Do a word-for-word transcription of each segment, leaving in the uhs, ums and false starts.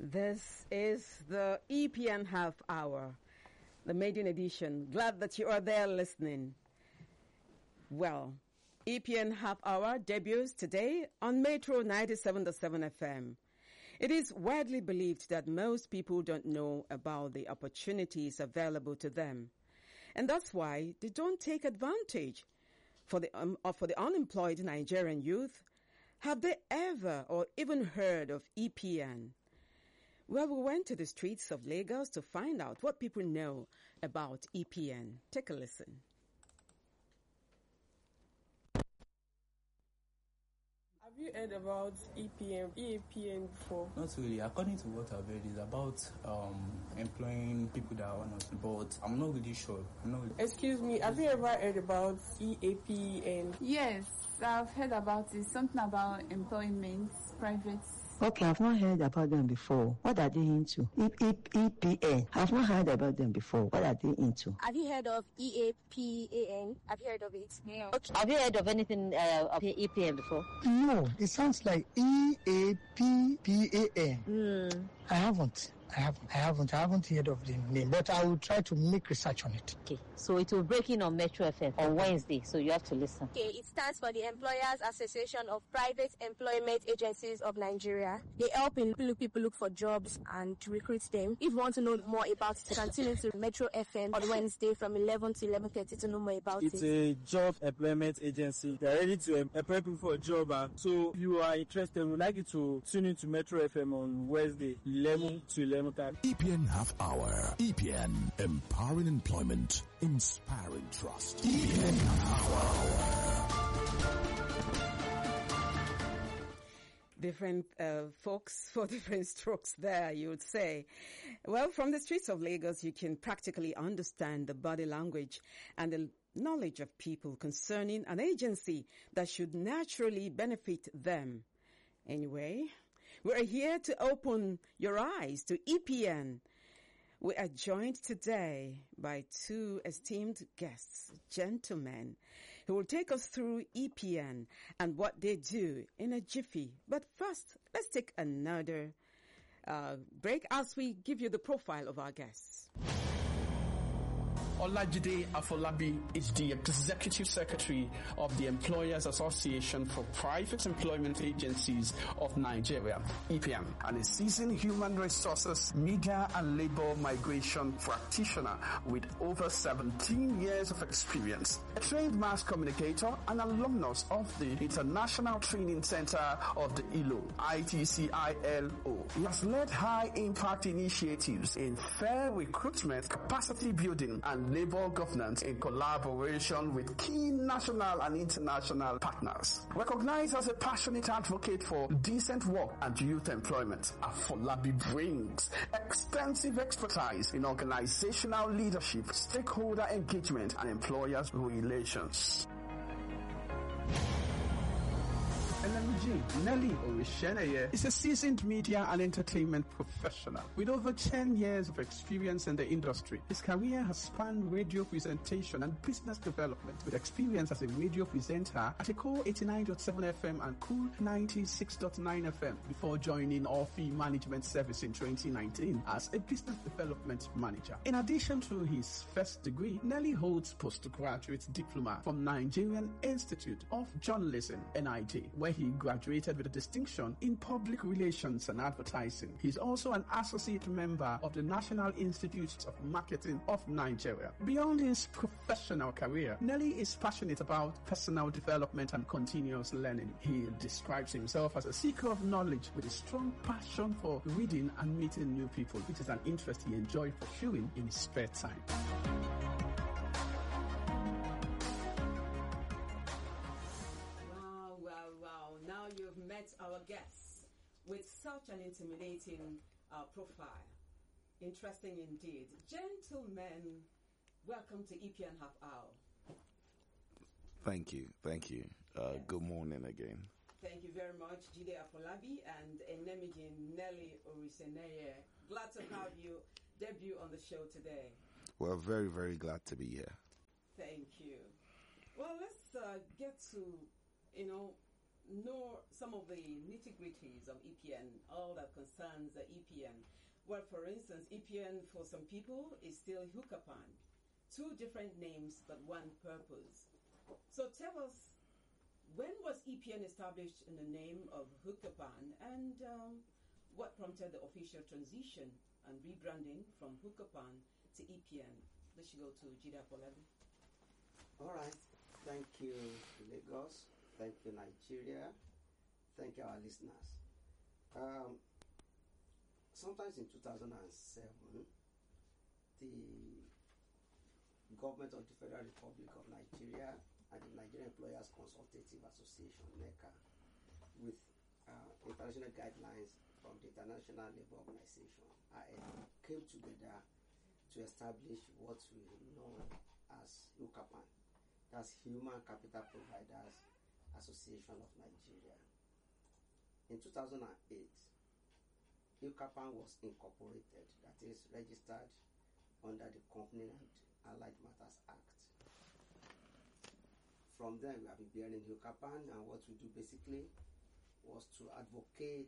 This is the E P N Half Hour, the maiden edition. Glad that you are there listening. Well, E P N Half Hour debuts today on Metro ninety-seven point seven F M. It is widely believed that most people don't know about the opportunities available to them. And that's why they don't take advantage. For the, um, for the unemployed Nigerian youth, have they ever or even heard of E P N? Well, we went to the streets of Lagos to find out what people know about E P N. Take a listen. Have you heard about E P N, E A P N before? Not really. According to what I've heard, it's about um, employing people that are honest, but I'm not really sure. I'm not really Excuse me, have you ever heard about E A P N? Yes, I've heard about it. Something about employment, private. Okay, I've not heard about them before. What are they into? E P N. I've not heard about them before. What are they into? Have you heard of E A P A N? Have you heard of it? No. Okay. Have you heard of anything uh, of E P N before? No, it sounds like E A P P A N. Mm. I haven't. I haven't. I haven't. I haven't heard of the name, but I will try to make research on it. Okay, so it will break in on Metro F M on Wednesday, so you have to listen. Okay, it stands for the Employers Association of Private Employment Agencies of Nigeria. They help people, people look for jobs and to recruit them. If you want to know more about it, you can tune into Metro F M on Wednesday from eleven to eleven thirty to know more about it's it. It's a job employment agency. They're ready to employ people for a job. Uh, so if you are interested, we'd like you to tune into Metro F M on Wednesday, eleven to eleven thirty. E P N Half Hour. E P N, empowering employment, inspiring trust. E P N Half Hour. Different uh, folks for different strokes there, you would say. Well, from the streets of Lagos, you can practically understand the body language and the knowledge of people concerning an agency that should naturally benefit them. Anyway, we're here to open your eyes to E P N. We are joined today by two esteemed guests, gentlemen, who will take us through E P N and what they do in a jiffy. But first, let's take another uh, break as we give you the profile of our guests. Olajide Afolabi is the Executive Secretary of the Employers Association for Private Employment Agencies of Nigeria, E P N, and a seasoned human resources, media and labor migration practitioner with over seventeen years of experience. A trained mass communicator and alumnus of the International Training Center of the I L O, I T C I L O. He has led high-impact initiatives in fair recruitment, capacity building, and labor governance in collaboration with key national and international partners. Recognized as a passionate advocate for decent work and youth employment, Afolabi brings extensive expertise in organizational leadership, stakeholder engagement, and employers' relations. L M G Nelly Orisheneye is a seasoned media and entertainment professional with over ten years of experience in the industry. His career has spanned radio presentation and business development, with experience as a radio presenter at Echo eighty-nine point seven F M and Cool ninety-six point nine F M before joining Orphe Management Service in twenty nineteen as a business development manager. In addition to his first degree, Nelly holds postgraduate diploma from Nigerian Institute of Journalism, N I J, where he graduated with a distinction in public relations and advertising. He's also an associate member of the National Institute of Marketing of Nigeria. Beyond his professional career, Nelly is passionate about personal development and continuous learning. He describes himself as a seeker of knowledge with a strong passion for reading and meeting new people, which is an interest he enjoys pursuing in his spare time. Our guests with such an intimidating uh, profile. Interesting indeed. Gentlemen, welcome to E P N Half Hour. Thank you. Thank you. Uh, yes. Good morning again. Thank you very much, Jide Afolabi and Enemiji Nelly Orisheneye. Glad to have you debut on the show today. We're very, very glad to be here. Thank you. Well, let's uh, get to, you know, know some of the nitty-gritties of E P N, all that concerns the E P N. Well, for instance, E P N for some people is still Hukapan. Two different names, but one purpose. So tell us, when was E P N established in the name of Hukapan, and um, what prompted the official transition and rebranding from Hukapan to E P N? Let's go to Jida Polabi. All right. Thank you, Lagos. Thank you, Nigeria. Thank you, our listeners. Um, sometimes in two thousand seven, the government of the Federal Republic of Nigeria and the Nigerian Employers Consultative Association, NECA, with uh, international guidelines from the International Labour Organization, I L O, came together to establish what we know as Hukapan. That's Human Capital Providers Association of Nigeria. In two thousand eight, Hukapan was incorporated, that is registered under the Company and Allied Matters Act. From then, we have been bearing Hukapan, and what we do basically was to advocate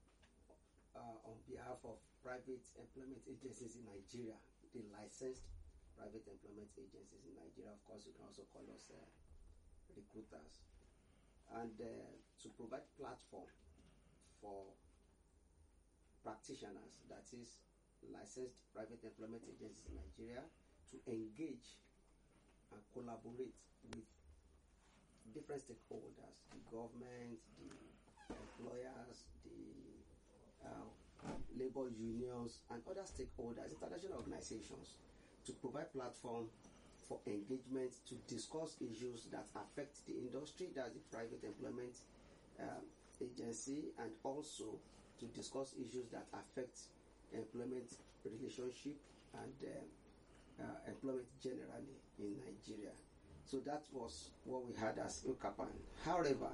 uh, on behalf of private employment agencies in Nigeria, the licensed private employment agencies in Nigeria. Of course, you can also call us uh, recruiters. And uh, to provide platform for practitioners, that is licensed private employment agencies in Nigeria, to engage and collaborate with different stakeholders, the government, the employers, the uh, labor unions, and other stakeholders, international organizations, to provide platform for engagement to discuss issues that affect the industry, that's the private employment um, agency, and also to discuss issues that affect employment relationship and uh, uh, employment generally in Nigeria. So that was what we had as Hukapan. However,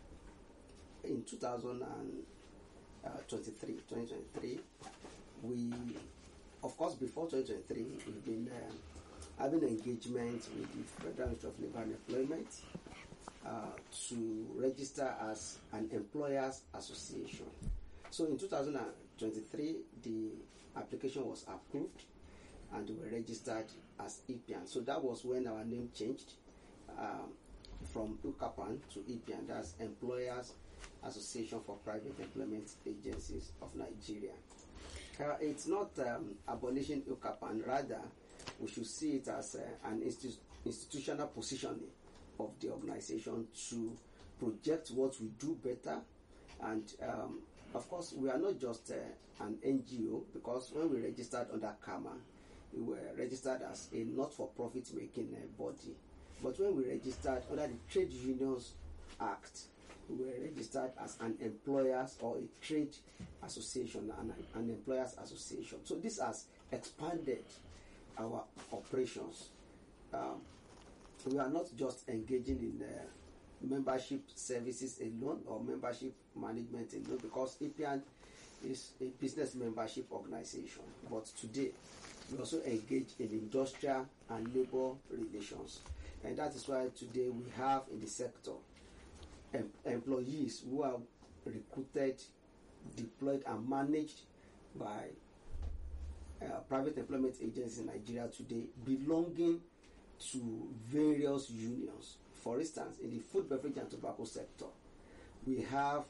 in two thousand twenty-three, twenty twenty-three, we, of course, before twenty twenty-three, we've been um, having engagement with the Federal Ministry of Labour and Employment uh, to register as an employers association. So in two thousand twenty-three, the application was approved and we were registered as E P N. So that was when our name changed um, from Hukapan to E P N, that's Employers Association for Private Employment Agencies of Nigeria. Uh, it's not um, abolishing Hukapan, rather we should see it as uh, an institu- institutional positioning of the organization to project what we do better. And um, of course, we are not just uh, an N G O, because when we registered under CAMA, we were registered as a not-for-profit making uh, body. But when we registered under the Trade Unions Act, we were registered as an employers or a trade association and an employers association. So this has expanded our operations. Um, we are not just engaging in uh, membership services alone or membership management alone, because E P N is a business membership organization. But today, we also engage in industrial and labor relations. And that is why today we have in the sector em- employees who are recruited, deployed, and managed by uh, private employment agencies in Nigeria today, belonging to various unions. For instance, in the food, beverage, and tobacco sector, we have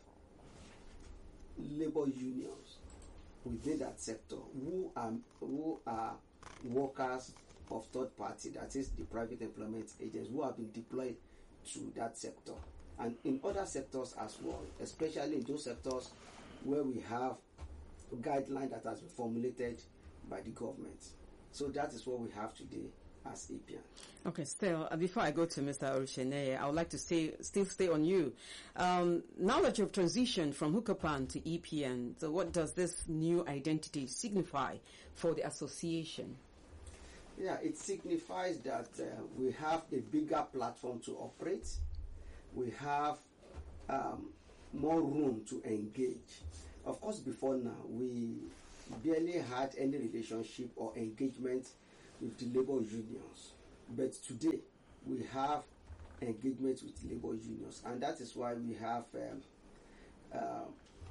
labor unions within that sector who are who are workers of third party, that is the private employment agents who have been deployed to that sector, and in other sectors as well, especially in those sectors where we have guideline that has been formulated by the government. So that is what we have today as E P N. Okay, still, uh, before I go to Mister Orusheneye, I would like to stay, still stay on you. Um, now that you've transitioned from Hukapan to E P N, so what does this new identity signify for the association? Yeah, it signifies that uh, we have a bigger platform to operate. We have um, more room to engage. Of course, before now, we barely had any relationship or engagement with the labor unions. But today, we have engagement with labor unions, and that is why we have um, uh,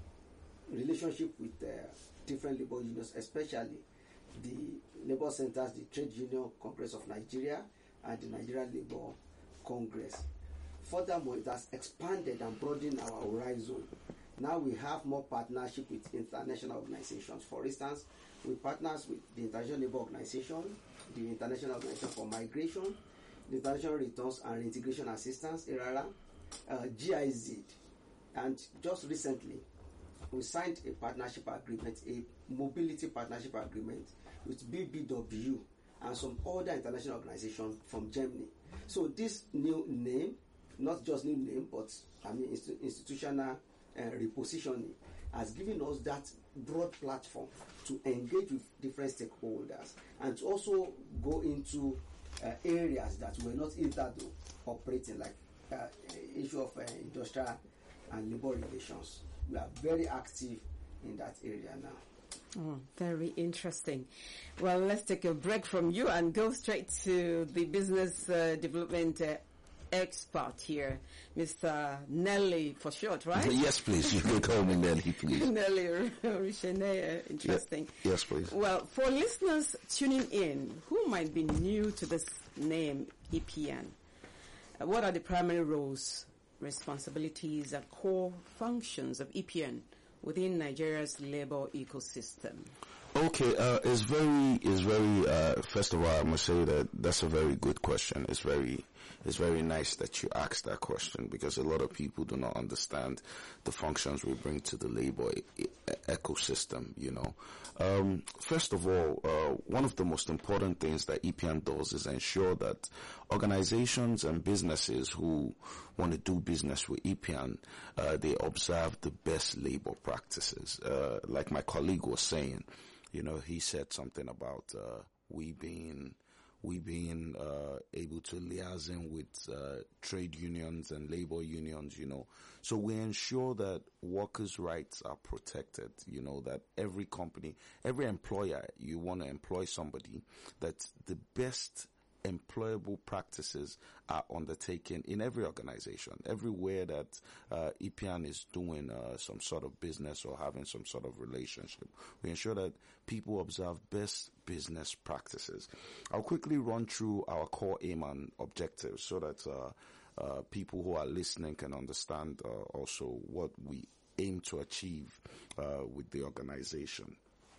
relationship with uh, different labor unions, especially the labor centers, the Trade Union Congress of Nigeria and the Nigeria Labor Congress. Furthermore, it has expanded and broadened our horizon. Now we have more partnership with international organizations. For instance, we partners with the International Labour Organization, the International Organization for Migration, the International Returns and Reintegration Assistance, I R A R A, uh, G I Z, and just recently we signed a partnership agreement, a mobility partnership agreement with B B W and some other international organizations from Germany. So this new name, not just new name, but I mean inst- institutional uh, repositioning, has given us that broad platform to engage with different stakeholders and to also go into uh, areas that were not hitherto operating, like uh, issue of uh, industrial and labor relations. We are very active in that area now. Oh, very interesting. Well, let's take a break from you and go straight to the business uh, development uh, expert here, Mister Nelly for short, right? Yes, please. You can call me Nelly, please. Nelly Richene, interesting. Yeah. Yes, please. Well, for listeners tuning in who might be new to this name, E P N, uh, what are the primary roles, responsibilities, and core functions of E P N within Nigeria's labor ecosystem? Okay, uh, it's very, it's very, uh, first of all, I must say that that's a very good question. It's very, it's very nice that you asked that question, because a lot of people do not understand the functions we bring to the labor e- e- ecosystem, you know. Um, first of all, uh, one of the most important things that E P N does is ensure that organizations and businesses who want to do business with E P N, uh, they observe the best labor practices. Uh, like my colleague was saying, you know, he said something about uh, we being we being uh, able to liaison with uh, trade unions and labor unions, you know. So we ensure that workers' rights are protected, you know, that every company, every employer, you want to employ somebody, that the best employable practices are undertaken in every organization, everywhere that uh, E P N is doing uh, some sort of business or having some sort of relationship. We ensure that people observe best business practices. I'll quickly run through our core aim and objectives so that uh, uh, people who are listening can understand uh, also what we aim to achieve uh, with the organization.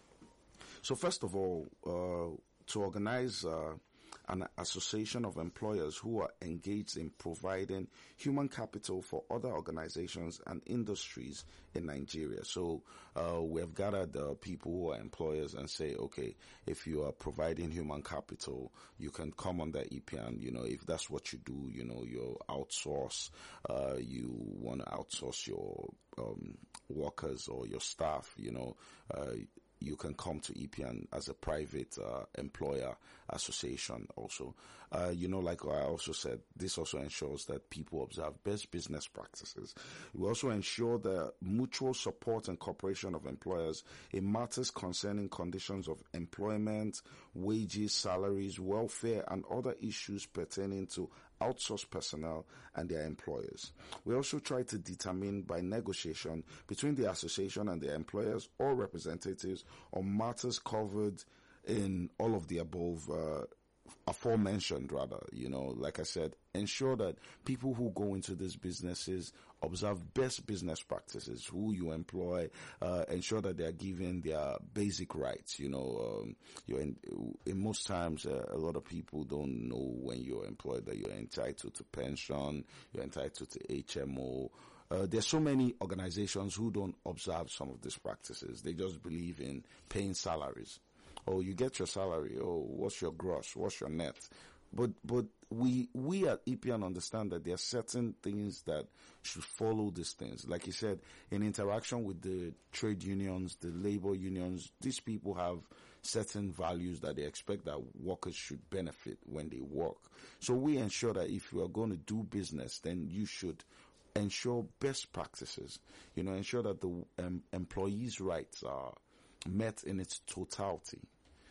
So first of all, uh, to organize uh, an association of employers who are engaged in providing human capital for other organizations and industries in Nigeria. So uh, we have gathered uh, people who are employers and say, okay, if you are providing human capital, you can come under E P N. You know, if that's what you do, you know, you outsource, uh, you want to outsource your um, workers or your staff, you know, uh, you can come to E P N as a private uh, employer association also. Uh, you know, like I also said, this also ensures that people observe best business practices. We also ensure the mutual support and cooperation of employers in matters concerning conditions of employment, wages, salaries, welfare, and other issues pertaining to outsourced personnel and their employers. We also try to determine by negotiation between the association and their employers or representatives on matters covered in all of the above uh, aforementioned, rather, you know, like I said, ensure that people who go into these businesses observe best business practices, who you employ, uh, ensure that they are given their basic rights, you know, um, you're in, in most times, uh, a lot of people don't know when you're employed that you're entitled to pension, you're entitled to H M O. Uh, there's so many organizations who don't observe some of these practices. They just believe in paying salaries. Oh, you get your salary. Oh, what's your gross? What's your net? But but we we at E P N understand that there are certain things that should follow these things. Like you said, in interaction with the trade unions, the labor unions, these people have certain values that they expect that workers should benefit when they work. So we ensure that if you are going to do business, then you should ensure best practices. You know, ensure that the um, employees' rights are met in its totality.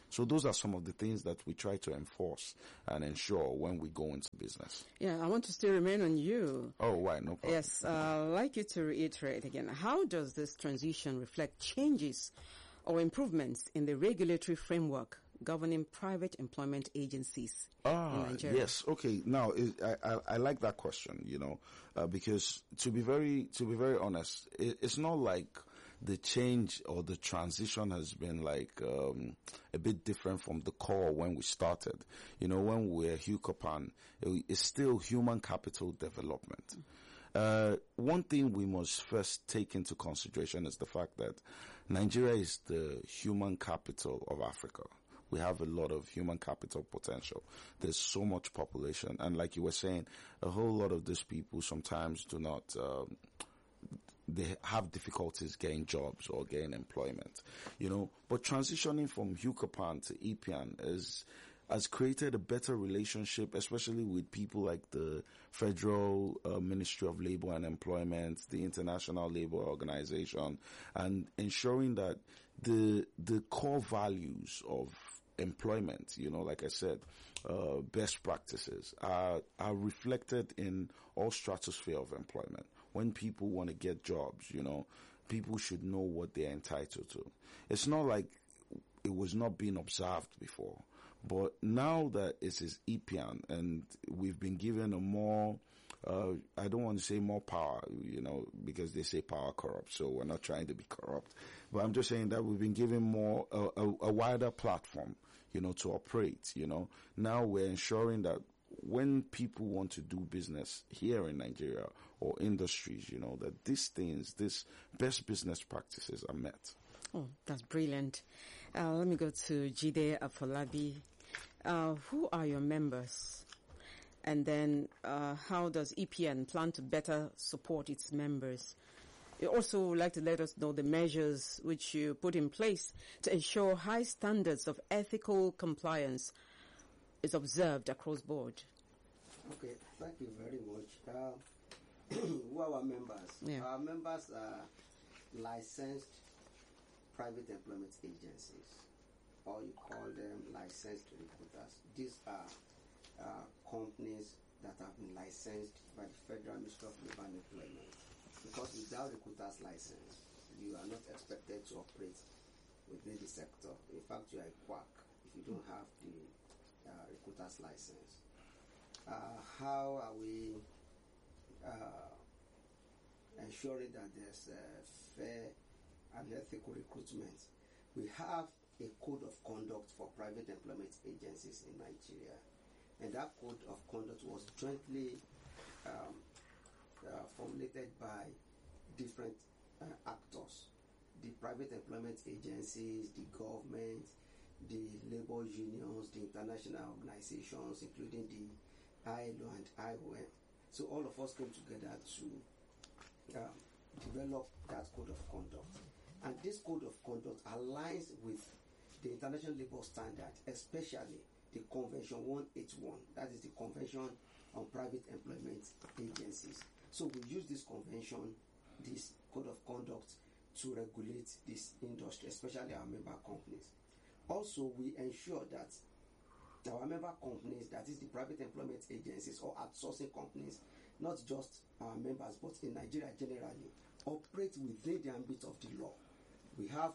So those are some of the things that we try to enforce and ensure when we go into business. Yeah, I want to still remain on you. Oh, why? No problem. Yes, uh, I'd like you to reiterate again. How does this transition reflect changes or improvements in the regulatory framework governing private employment agencies ah, in Nigeria? Yes. Okay. Now, it, I, I I like that question. You know, uh, because to be very to be very honest, it, it's not like the change or the transition has been like um, a bit different from the core when we started. You know, when we were Hucopan, it, it's still human capital development. Uh, one thing we must first take into consideration is the fact that Nigeria is the human capital of Africa. We have a lot of human capital potential. There's so much population. And like you were saying, a whole lot of these people sometimes do not, um, they have difficulties getting jobs or getting employment, you know. But transitioning from Hucopan to E P I A N is, has created a better relationship, especially with people like the Federal uh, Ministry of Labor and Employment, the International Labor Organization, and ensuring that the the core values of employment, you know, like I said, uh, best practices are are reflected in all stratosphere of employment. When people want to get jobs, you know, people should know what they're entitled to. It's not like it was not being observed before, but now that it is E P I A N and we've been given a more, uh, I don't want to say more power, you know, because they say power corrupts, so we're not trying to be corrupt. But I'm just saying that we've been given more, uh, a, a wider platform, you know, to operate, you know. Now we're ensuring that when people want to do business here in Nigeria or industries, you know, that these things, these best business practices are met. Oh, that's brilliant. Uh, let me go to Jide Afolabi. Uh, who are your members? And then uh, how does E P I A N plan to better support its members? You also would like to let us know the measures which you put in place to ensure high standards of ethical compliance is observed across board. Okay, thank you very much. Uh, who are our members? Yeah. Our members are licensed private employment agencies, or you call them licensed recruiters. These are uh, companies that have been licensed by the Federal Ministry of Labor and Employment. Because without recruiter's license, you are not expected to operate within the sector. In fact, you are a quack if you don't have the uh, recruiter's license. Uh, how are we uh, ensuring that there's uh, fair and ethical recruitment? We have a code of conduct for private employment agencies in Nigeria, and that code of conduct was jointly um, uh, formulated by different uh, actors: the private employment agencies, the government, the labor unions, the international organizations, including the I L O and I O M. So all of us came together to um, develop that code of conduct. And this code of conduct aligns with the International Labour Standard, especially the Convention one eighty-one, that is the Convention on Private Employment Agencies. So we use this convention, this code of conduct, to regulate this industry, especially our member companies. Also, we ensure that our member companies, that is the private employment agencies or outsourcing companies, not just our members, but in Nigeria generally, operate within the ambit of the law. We have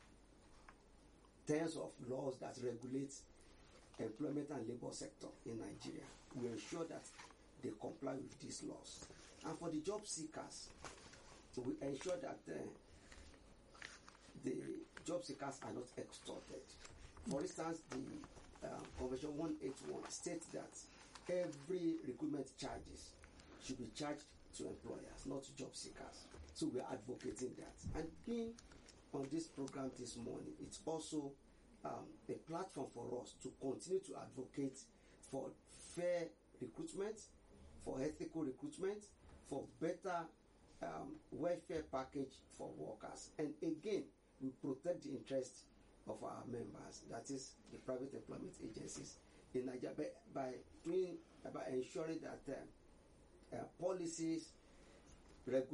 tens of laws that regulate employment and labor sector in Nigeria. We ensure that they comply with these laws. And for the job seekers, we ensure that uh, the job seekers are not extorted. For instance, the uh, Convention one eighty-one states that every recruitment charges should be charged to employers, not to job seekers. So we are advocating that. And being on this program this morning, it's also um, a platform for us to continue to advocate for fair recruitment, for ethical recruitment, for better um, welfare package for workers. And again, we protect the interest of our members, that is the private employment agencies in Nigeria, by, by doing, by ensuring that uh, uh, policies,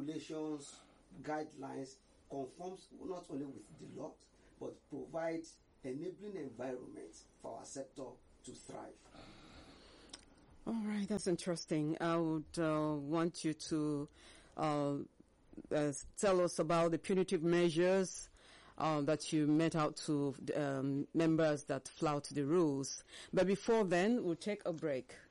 regulations, guidelines conforms not only with the law, but provides enabling environment for our sector to thrive. All right, that's interesting. I would uh, want you to uh, uh, tell us about the punitive measures uh, that you met out to um, members that flout the rules. But before then, we'll take a break.